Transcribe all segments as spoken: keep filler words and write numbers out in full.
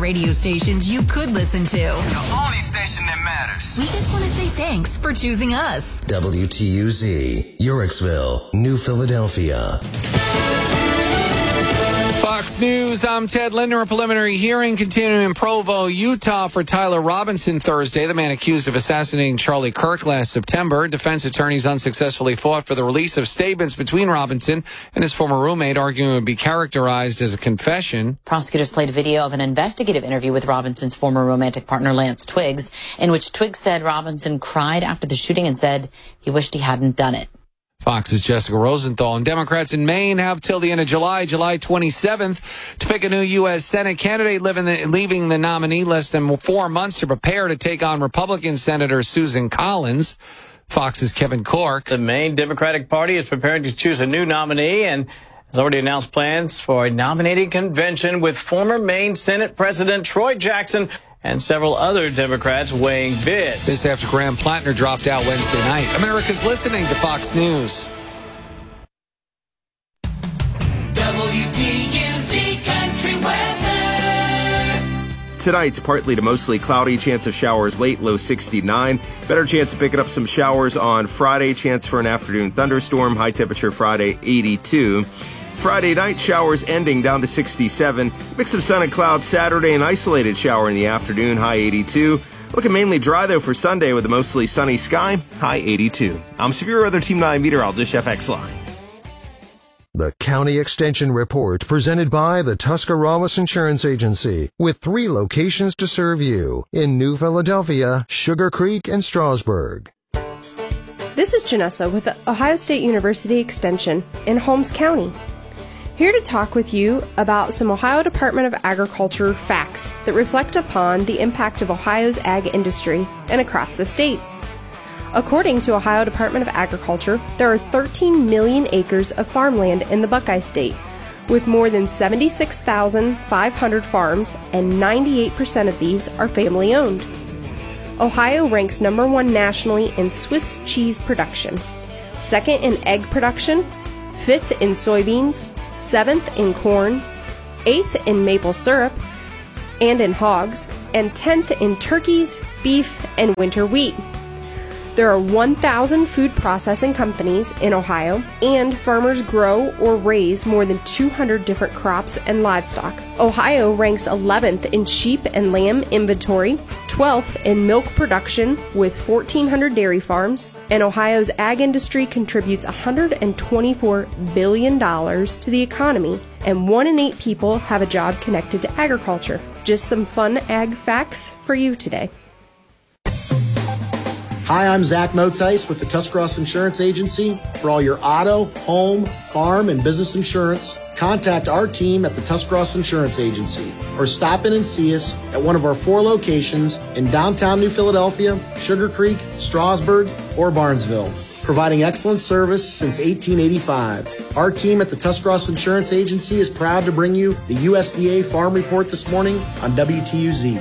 radio stations you could listen to. The only station that matters. We just want to say thanks for choosing us. W T U Z, Uricksville, New Philadelphia. Fox News, I'm Ted Linder. A preliminary hearing continuing in Provo, Utah for Tyler Robinson Thursday, the man accused of assassinating Charlie Kirk last September. Defense attorneys unsuccessfully fought for the release of statements between Robinson and his former roommate, arguing it would be characterized as a confession. Prosecutors played a video of an investigative interview with Robinson's former romantic partner, Lance Twiggs, in which Twiggs said Robinson cried after the shooting and said he wished he hadn't done it. Fox's Jessica Rosenthal. And Democrats in Maine have till the end of July, July twenty-seventh, to pick a new U S Senate candidate, the, leaving the nominee less than four months to prepare to take on Republican Senator Susan Collins. Fox's Kevin Cork. The Maine Democratic Party is preparing to choose a new nominee and has already announced plans for a nominating convention with former Maine Senate President Troy Jackson and several other Democrats weighing bids. This after Graham Plattner dropped out Wednesday night. America's listening to Fox News. W T U Z Country Weather. Tonight, partly to mostly cloudy, chance of showers late, low sixty-nine. Better chance of picking up some showers on Friday, chance for an afternoon thunderstorm, high temperature Friday, eighty-two. Friday night, showers ending down to sixty-seven. Mix of sun and clouds Saturday, an isolated shower in the afternoon, high eighty-two. Looking mainly dry, though, for Sunday with a mostly sunny sky, high eighty-two. I'm Severe Weather Team nine meteorologist F X Line. The County Extension Report, presented by the Tuscarawas Insurance Agency, with three locations to serve you in New Philadelphia, Sugar Creek, and Strasburg. This is Janessa with the Ohio State University Extension in Holmes County. Here to talk with you about some Ohio Department of Agriculture facts that reflect upon the impact of Ohio's ag industry and across the state. According to Ohio Department of Agriculture, there are thirteen million acres of farmland in the Buckeye State, with more than seventy-six thousand five hundred farms, and ninety-eight percent of these are family-owned. Ohio ranks number one nationally in Swiss cheese production, second in egg production, fifth in soybeans, seventh in corn, eighth in maple syrup and in hogs, and tenth in turkeys, beef, and winter wheat. There are one thousand food processing companies in Ohio, and farmers grow or raise more than two hundred different crops and livestock. Ohio ranks eleventh in sheep and lamb inventory, twelfth in milk production with fourteen hundred dairy farms, and Ohio's ag industry contributes one hundred twenty-four billion dollars to the economy, and one in eight people have a job connected to agriculture. Just some fun ag facts for you today. Hi, I'm Zach Motice with the Tuscarawas Insurance Agency. For all your auto, home, farm, and business insurance, contact our team at the Tuscarawas Insurance Agency or stop in and see us at one of our four locations in downtown New Philadelphia, Sugar Creek, Strasburg, or Barnesville. Providing excellent service since eighteen eighty-five. Our team at the Tuscarawas Insurance Agency is proud to bring you the U S D A Farm Report this morning on W T U Z.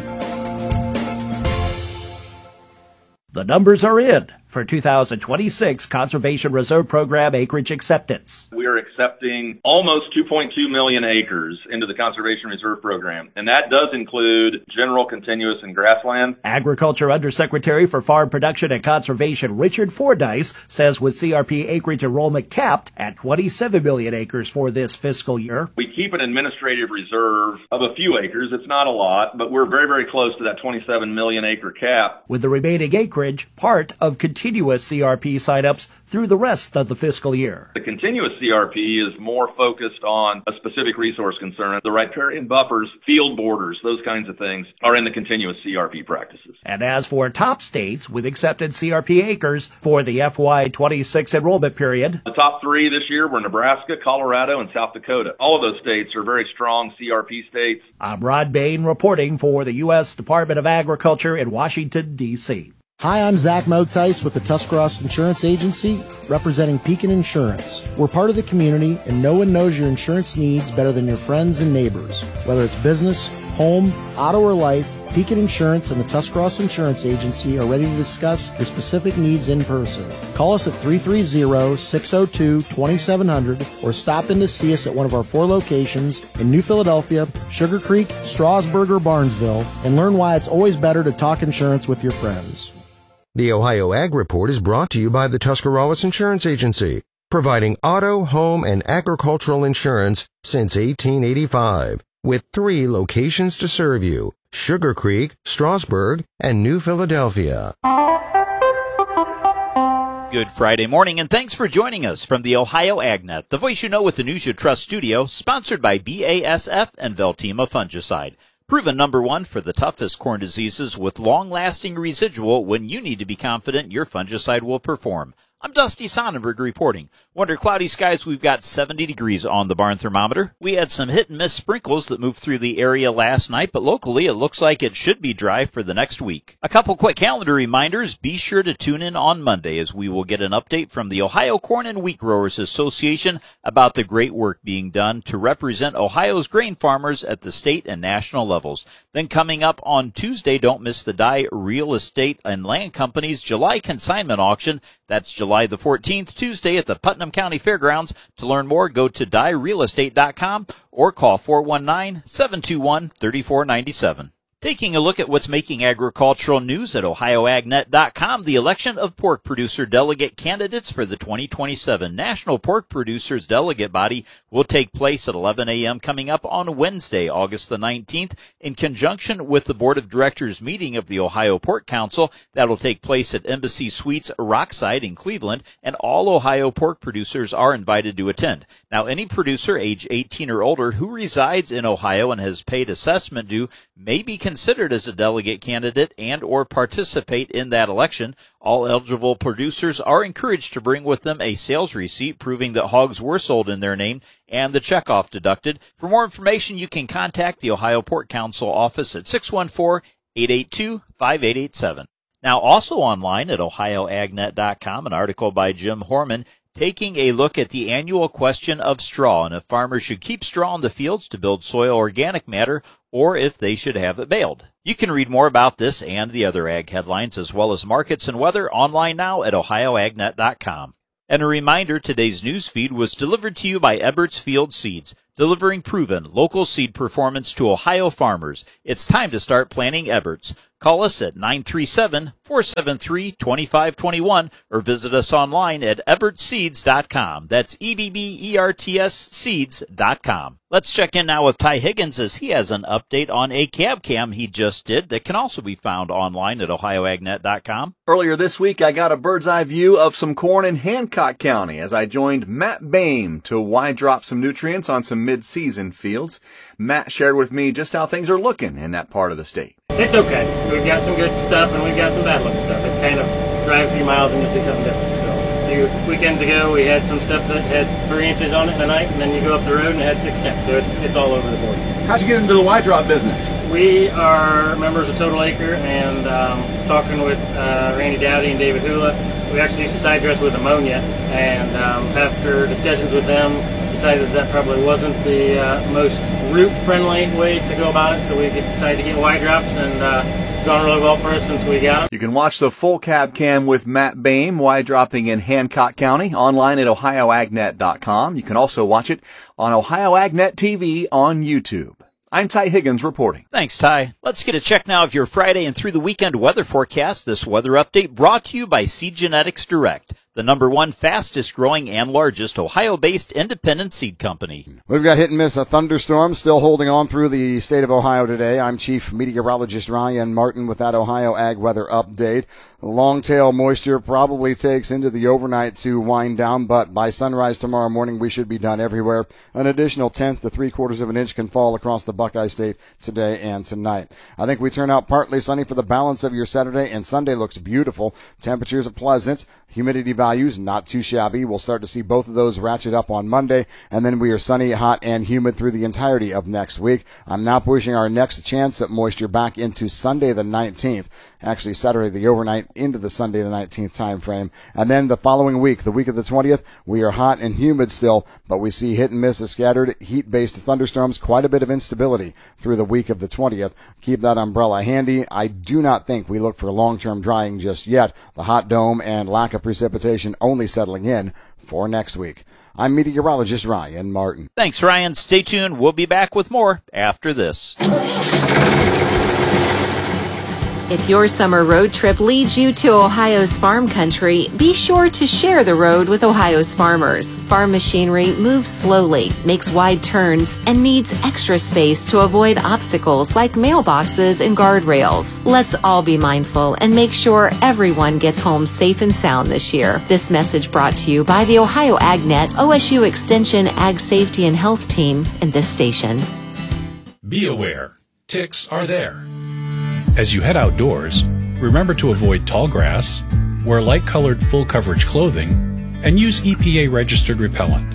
The numbers are in for two thousand twenty-six Conservation Reserve Program acreage acceptance. We are accepting almost two point two million acres into the Conservation Reserve Program, and that does include general, continuous, and grassland. Agriculture Undersecretary for Farm Production and Conservation Richard Fordyce says with C R P acreage enrollment capped at twenty-seven million acres for this fiscal year. We keep an administrative reserve of a few acres. It's not a lot, but we're very, very close to that twenty-seven million acre cap. With the remaining acreage part of continuous C R P signups through the rest of the fiscal year. The continuous C R P is more focused on a specific resource concern. The riparian buffers, field borders, those kinds of things are in the continuous C R P practices. And as for top states with accepted C R P acres for the F Y twenty-six enrollment period, the top three this year were Nebraska, Colorado, and South Dakota. All of those states are very strong C R P states. I'm Rod Bain reporting for the U S Department of Agriculture in Washington, D C Hi, I'm Zach Motice with the Tuscarawas Insurance Agency, representing Pekin Insurance. We're part of the community, and no one knows your insurance needs better than your friends and neighbors. Whether it's business, home, auto, or life, Pekin Insurance and the Tuscarawas Insurance Agency are ready to discuss your specific needs in person. Call us at three three zero, six zero two, two seven zero zero or stop in to see us at one of our four locations in New Philadelphia, Sugar Creek, Strasburg, or Barnesville, and learn why it's always better to talk insurance with your friends. The Ohio Ag Report is brought to you by the Tuscarawas Insurance Agency, providing auto, home, and agricultural insurance since eighteen eighty-five, with three locations to serve you: Sugar Creek, Strasburg, and New Philadelphia. Good Friday morning, and thanks for joining us from the Ohio AgNet, the voice you know with the news you trust studio, sponsored by B A S F and Veltima Fungicide. Proven number one for the toughest corn diseases with long-lasting residual when you need to be confident your fungicide will perform. I'm Dusty Sonnenberg reporting. Under cloudy skies, we've got seventy degrees on the barn thermometer. We had some hit-and-miss sprinkles that moved through the area last night, but locally it looks like it should be dry for the next week. A couple quick calendar reminders. Be sure to tune in on Monday as we will get an update from the Ohio Corn and Wheat Growers Association about the great work being done to represent Ohio's grain farmers at the state and national levels. Then coming up on Tuesday, don't miss the Dye Real Estate and Land Company's July consignment auction. That's July the fourteenth, Tuesday at the Putnam County Fairgrounds. To learn more, go to dye real estate dot com or call four one nine, seven two one, three four nine seven. Taking a look at what's making agricultural news at ohio ag net dot com, the election of pork producer delegate candidates for the twenty twenty-seven National Pork Producers Delegate Body will take place at eleven a.m. coming up on Wednesday, August the nineteenth, in conjunction with the Board of Directors meeting of the Ohio Pork Council. That'll take place at Embassy Suites Rockside in Cleveland, and all Ohio pork producers are invited to attend. Now, any producer age eighteen or older who resides in Ohio and has paid assessment due may be considered as a delegate candidate and or participate in that election. All eligible producers are encouraged to bring with them a sales receipt proving that hogs were sold in their name and the checkoff deducted. For more information, you can contact the Ohio Pork Council office at six one four, eight eight two, five eight eight seven. Now, also online at ohio ag net dot com, an article by Jim Horman taking a look at the annual question of straw and if farmers should keep straw in the fields to build soil organic matter or if they should have it baled. You can read more about this and the other ag headlines as well as markets and weather online now at ohio ag net dot com. And a reminder, today's news feed was delivered to you by Eberts Field Seeds, delivering proven local seed performance to Ohio farmers. It's time to start planting Eberts. Call us at nine three seven, four seven three, two five two one or visit us online at eberts seeds dot com. That's E B B E R T S seeds dot com. Let's check in now with Ty Higgins as he has an update on a cab cam he just did that can also be found online at ohio ag net dot com. Earlier this week, I got a bird's eye view of some corn in Hancock County as I joined Matt Boehm to wide drop some nutrients on some mid-season fields. Matt shared with me just how things are looking in that part of the state. It's okay. We've got some good stuff and we've got some bad looking stuff. It's kind of drive a few miles and you'll see something different. So a few weekends ago we had some stuff that had three inches on it tonight, and then you go up the road and it had six tenths. So it's it's all over the board. How'd you get into the wide drop business? We are members of Total Acre, and um, talking with uh, Randy Dowdy and David Hula, we actually used to side dress with ammonia, and um, after discussions with them, decided that probably wasn't the uh, most root-friendly way to go about it, so we decided to get wide drops, and uh, it's gone really well for us since we got them. You can watch the full cab cam with Matt Boehm wide dropping in Hancock County online at ohio ag net dot com. You can also watch it on Ohio AgNet T V on YouTube. I'm Ty Higgins reporting. Thanks, Ty. Let's get a check now of your Friday and through the weekend weather forecast. This weather update brought to you by Seed Genetics Direct, the number one fastest growing and largest Ohio-based independent seed company. We've got hit and miss a thunderstorm still holding on through the state of Ohio today. I'm Chief Meteorologist Ryan Martin with that Ohio Ag Weather Update. Long-tail moisture probably takes into the overnight to wind down, but by sunrise tomorrow morning we should be done everywhere. An additional tenth to three quarters of an inch can fall across the Buckeye State today and tonight. I think we turn out partly sunny for the balance of your Saturday, and Sunday looks beautiful. Temperatures are pleasant. Humidity values, not too shabby. We'll start to see both of those ratchet up on Monday, and then we are sunny, hot, and humid through the entirety of next week. I'm now pushing our next chance at moisture back into Sunday the nineteenth. Actually, Saturday the overnight into the Sunday the nineteenth time frame. And then the following week, the week of the twentieth, we are hot and humid still, but we see hit and miss of scattered heat-based thunderstorms, quite a bit of instability through the week of the twentieth. Keep that umbrella handy. I do not think we look for long-term drying just yet. The hot dome and lack of precipitation only settling in for next week. I'm meteorologist Ryan Martin. Thanks, Ryan. Stay tuned. We'll be back with more after this. If your summer road trip leads you to Ohio's farm country, be sure to share the road with Ohio's farmers. Farm machinery moves slowly, makes wide turns, and needs extra space to avoid obstacles like mailboxes and guardrails. Let's all be mindful and make sure everyone gets home safe and sound this year. This message brought to you by the Ohio AgNet, O S U Extension Ag Safety and Health Team, and this station. Be aware, ticks are there. As you head outdoors, remember to avoid tall grass, wear light-colored full-coverage clothing, and use E P A-registered repellent.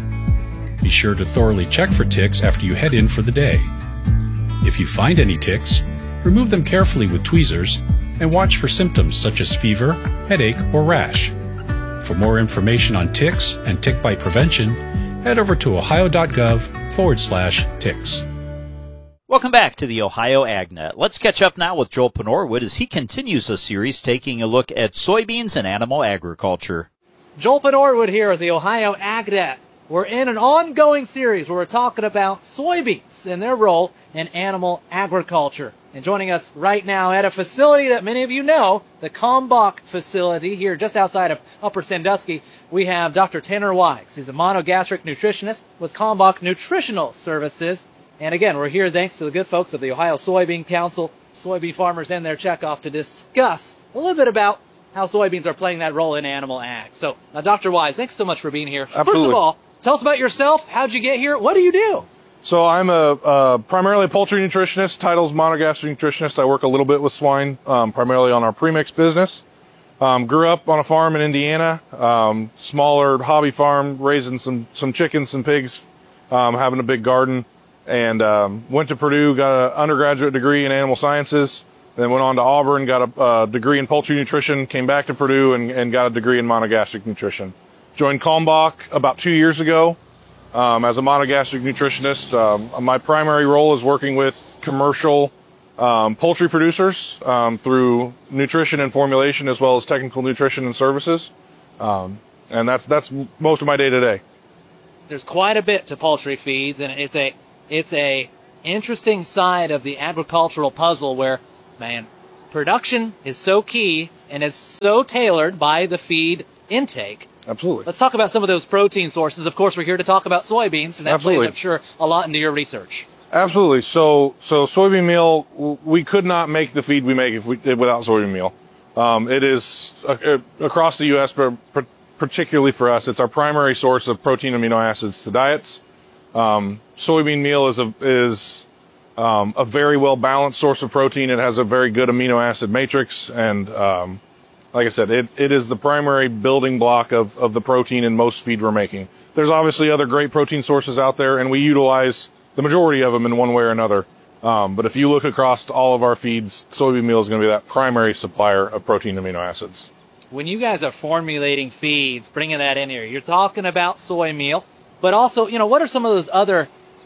Be sure to thoroughly check for ticks after you head in for the day. If you find any ticks, remove them carefully with tweezers and watch for symptoms such as fever, headache, or rash. For more information on ticks and tick bite prevention, head over to ohio.gov forward slash ticks. Welcome back to the Ohio AgNet. Let's catch up now with Joel Panorwood as he continues the series taking a look at soybeans and animal agriculture. Joel Panorwood here at the Ohio AgNet. We're in an ongoing series where we're talking about soybeans and their role in animal agriculture. And joining us right now at a facility that many of you know, the Kalmbach facility here just outside of Upper Sandusky, we have Doctor Tanner Wise. He's a monogastric nutritionist with Kalmbach Nutritional Services. And again, we're here thanks to the good folks of the Ohio Soybean Council, soybean farmers and their checkoff to discuss a little bit about how soybeans are playing that role in animal ag. So, uh, Doctor Wise, thanks so much for being here. Absolutely. First of all, tell us about yourself. How'd you get here? What do you do? So I'm a uh, primarily a poultry nutritionist. Title's monogastric nutritionist. I work a little bit with swine, um, primarily on our premix business. Um, grew up on a farm in Indiana, um, smaller hobby farm, raising some some chickens, some pigs, um, having a big garden. And um, went to Purdue, got an undergraduate degree in animal sciences, then went on to Auburn, got a uh, degree in poultry nutrition, came back to Purdue and, and got a degree in monogastric nutrition. Joined Kalmbach about two years ago um, as a monogastric nutritionist. Um, my primary role is working with commercial um, poultry producers um, through nutrition and formulation as well as technical nutrition and services. Um, and that's, that's most of my day to day. There's quite a bit to poultry feeds, and it's a It's a interesting side of the agricultural puzzle where, man, production is so key and it's so tailored by the feed intake. Absolutely. Let's talk about some of those protein sources. Of course, we're here to talk about soybeans, and that Absolutely. plays, I'm sure, a lot into your research. Absolutely. So, so soybean meal, we could not make the feed we make if we did without soybean meal. Um, it is uh, across the U S, but particularly for us, it's our primary source of protein amino acids to diets. Um, soybean meal is a, is, um, a very well balanced source of protein. It has a very good amino acid matrix. And, um, like I said, it, it is the primary building block of, of the protein in most feed we're making. There's obviously other great protein sources out there, and we utilize the majority of them in one way or another. Um, but if you look across all of our feeds, soybean meal is going to be that primary supplier of protein amino acids. When you guys are formulating feeds, bringing that in here, you're talking about soy meal. But also, you know, what are some of those other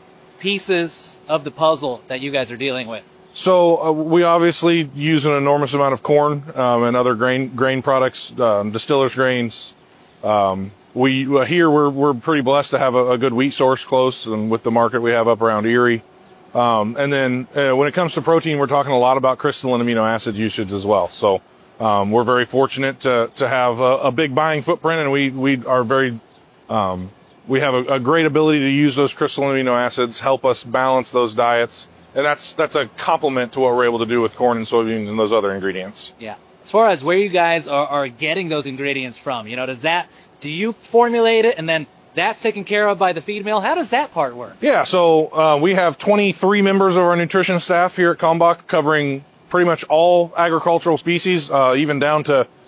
pieces of the puzzle that you guys are dealing with? So uh, we obviously use an enormous amount of corn um, and other grain grain products, um, distillers grains. Um, we uh, here we're we're pretty blessed to have a, a good wheat source close, and with the market we have up around Erie. Um, and then uh, when it comes to protein, we're talking a lot about crystalline amino acid usage as well. So um, we're very fortunate to to have a, a big buying footprint, and we we are very um, We have a, a great ability to use those crystalline amino acids, help us balance those diets. And that's that's a complement to what we're able to do with corn and soybeans and those other ingredients. Yeah. As far as where you guys are, are getting those ingredients from, you know, does that, do you formulate it and then that's taken care of by the feed mill? How does that part work? Yeah, so uh, we have twenty-three members of our nutrition staff here at Kalmbach covering pretty much all agricultural species, uh, even down to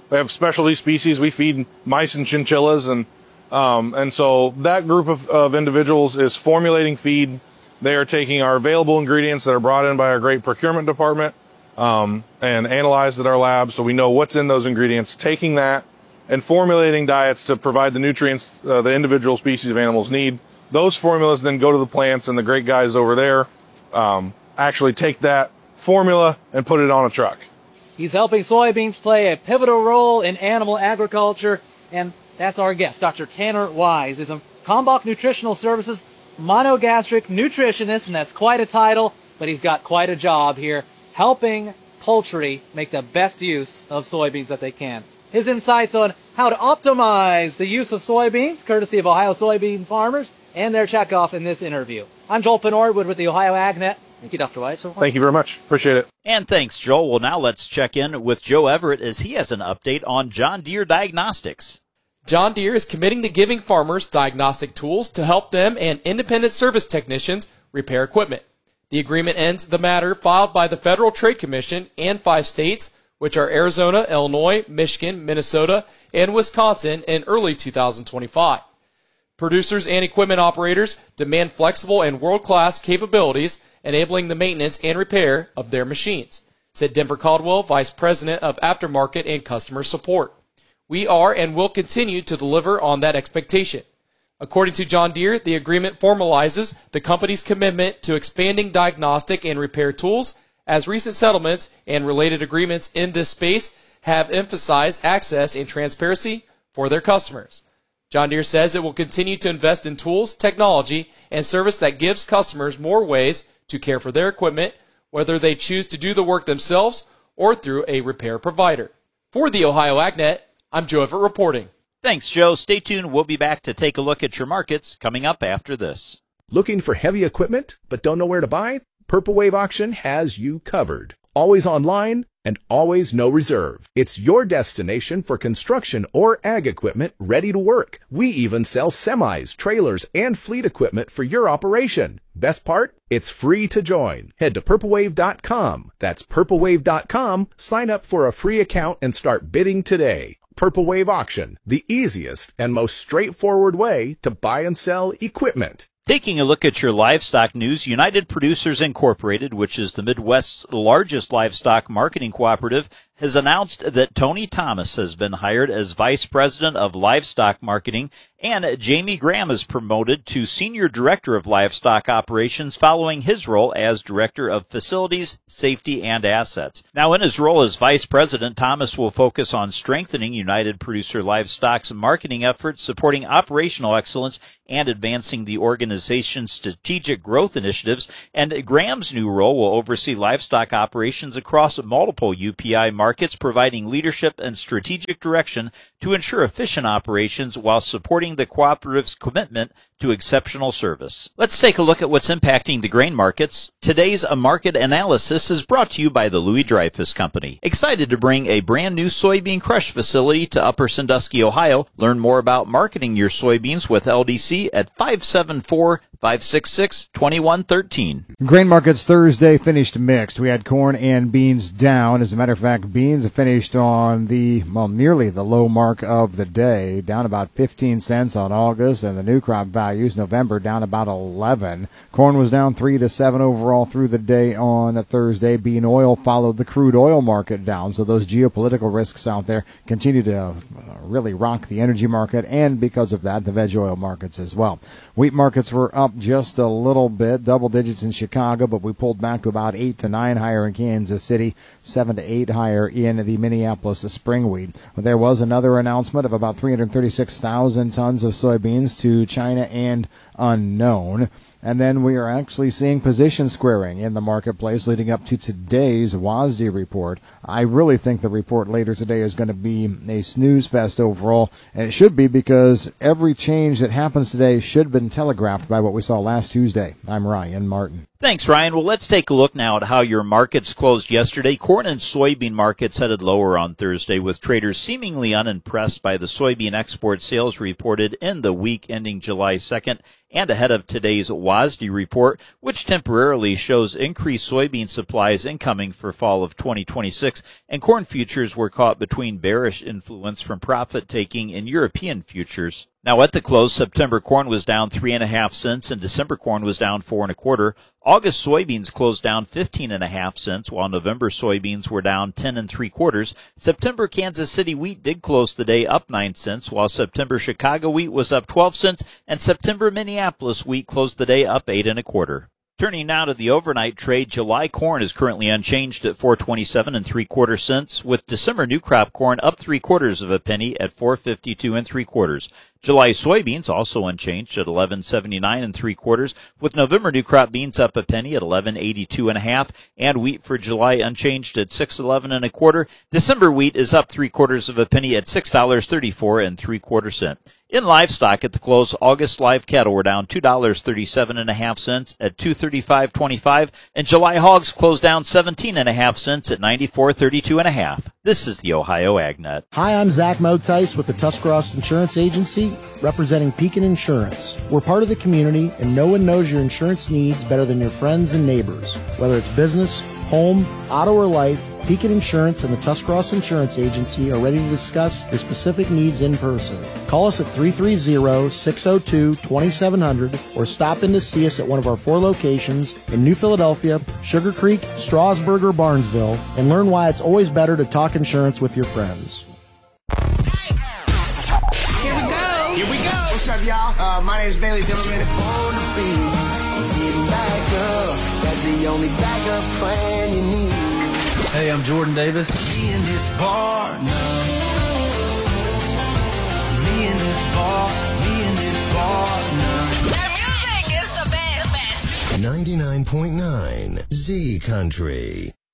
We have specialty species. We feed mice and chinchillas, and um, and so that group of, of individuals is formulating feed. They are taking our available ingredients that are brought in by our great procurement department um, and analyzed at our lab, so we know what's in those ingredients, taking that and formulating diets to provide the nutrients uh, the individual species of animals need. Those formulas then go to the plants, and the great guys over there um, actually take that formula and put it on a truck. He's helping soybeans play a pivotal role in animal agriculture, and that's our guest. Doctor Tanner Wise is a Kalmbach Nutritional Services monogastric nutritionist, and that's quite a title, but he's got quite a job here, helping poultry make the best use of soybeans that they can. His insights on how to optimize the use of soybeans, courtesy of Ohio soybean farmers, and their checkoff in this interview. I'm Joel Penordwood with the Ohio AgNet. Thank you, Doctor Wise. Thank you very much. Appreciate it. And thanks, Joel. Well, now let's check in with Joe Everett as he has an update on John Deere Diagnostics. John Deere is committing to giving farmers diagnostic tools to help them and independent service technicians repair equipment. The agreement ends the matter filed by the Federal Trade Commission and five states, which are Arizona, Illinois, Michigan, Minnesota, and Wisconsin, in early two thousand twenty-five. Producers and equipment operators demand flexible and world-class capabilities, enabling the maintenance and repair of their machines, said Denver Caldwell, Vice President of Aftermarket and Customer Support. We are and will continue to deliver on that expectation. According to John Deere, the agreement formalizes the company's commitment to expanding diagnostic and repair tools, as recent settlements and related agreements in this space have emphasized access and transparency for their customers. John Deere says it will continue to invest in tools, technology, and service that gives customers more ways to care for their equipment, whether they choose to do the work themselves or through a repair provider. For the Ohio AgNet, I'm Joe Everett reporting. Thanks, Joe. Stay tuned. We'll be back to take a look at your markets coming up after this. Looking for heavy equipment but don't know where to buy? Purple Wave Auction has you covered. Always online and always no reserve. It's your destination for construction or ag equipment ready to work. We even sell semis, trailers, and fleet equipment for your operation. Best part? It's free to join. Head to purple wave dot com. That's purple wave dot com. Sign up for a free account and start bidding today. Purple Wave Auction, the easiest and most straightforward way to buy and sell equipment. Taking a look at your livestock news, United Producers Incorporated, which is the Midwest's largest livestock marketing cooperative, has announced that Tony Thomas has been hired as Vice President of Livestock Marketing, and Jamie Graham is promoted to Senior Director of Livestock Operations following his role as Director of Facilities, Safety, and Assets. Now, in his role as Vice President, Thomas will focus on strengthening United Producer Livestock's marketing efforts, supporting operational excellence, and advancing the organization's strategic growth initiatives, and Graham's new role will oversee livestock operations across multiple U P I markets, providing leadership and strategic direction to ensure efficient operations while supporting the cooperative's commitment to exceptional service. Let's take a look at what's impacting the grain markets. Today's market analysis is brought to you by the Louis Dreyfus Company. Excited to bring a brand new soybean crush facility to Upper Sandusky, Ohio. Learn more about marketing your soybeans with L D C at five seven four, five six six, two one one three. Grain markets Thursday finished mixed. We had corn and beans down. As a matter of fact, beans finished on the, well, nearly the low mark of the day, down about fifteen cents on August, and the new crop values, November, down about eleven. Corn was down three to seven overall through the day on Thursday. Bean oil followed the crude oil market down, so those geopolitical risks out there continue to really rock the energy market, and because of that, the veg oil markets as well. Wheat markets were up just a little bit, double digits in Chicago, but we pulled back to about eight to nine higher in Kansas City, seven to eight higher in the Minneapolis spring wheat. There was another announcement of about three hundred thirty-six thousand tons of soybeans to China and unknown. And then we are actually seeing position squaring in the marketplace leading up to today's W A S D report. I really think the report later today is going to be a snooze fest overall, and it should be because every change that happens today should have been telegraphed by what we saw last Tuesday. I'm Ryan Martin. Thanks, Ryan. Well, let's take a look now at how your markets closed yesterday. Corn and soybean markets headed lower on Thursday, with traders seemingly unimpressed by the soybean export sales reported in the week ending July second and ahead of today's W A S D report, which temporarily shows increased soybean supplies incoming for fall of twenty twenty-six, and corn futures were caught between bearish influence from profit-taking in European futures. Now, at the close, September corn was down three and a half cents, and December corn was down four and a quarter. August soybeans closed down fifteen and a half cents, while November soybeans were down ten and three quarters. September Kansas City wheat did close the day up nine cents, while September Chicago wheat was up twelve cents, and September Minneapolis wheat closed the day up eight and a quarter. Turning now to the overnight trade, July corn is currently unchanged at four twenty-seven and three quarter cents, with December new crop corn up three quarters of a penny at four fifty-two and three quarters. July soybeans also unchanged at eleven seventy-nine and three quarters, with November new crop beans up a penny at eleven eighty-two and a half, and wheat for July unchanged at six eleven and a quarter. December wheat is up three quarters of a penny at six dollars thirty-four and three quarter cent. In livestock at the close, August live cattle were down two dollars thirty-seven and a half cents at two thirty-five twenty-five, and July hogs closed down seventeen and a half cents at ninety-four thirty-two and a half. This is the Ohio AgNet. Hi, I'm Zach Motice with the Tuscarawas Insurance Agency, representing Pekin Insurance. We're part of the community, and no one knows your insurance needs better than your friends and neighbors. Whether it's business, home, auto, or life, Pekin Insurance and the Tuscarawas Insurance Agency are ready to discuss your specific needs in person. Call us at three three zero, six zero two, two seven zero zero or stop in to see us at one of our four locations in New Philadelphia, Sugar Creek, Strasburg, or Barnesville, and learn why it's always better to talk insurance with your friends. Here we go. Here we go. What's up, y'all? Uh, my name is Bailey Zimmerman. On the beat, getting back up. That's the only backup plan you need. Hey, I'm Jordan Davis. Me in this bar now. Me in this bar. Me in this bar now. Their music is the best. ninety-nine point nine Z Country.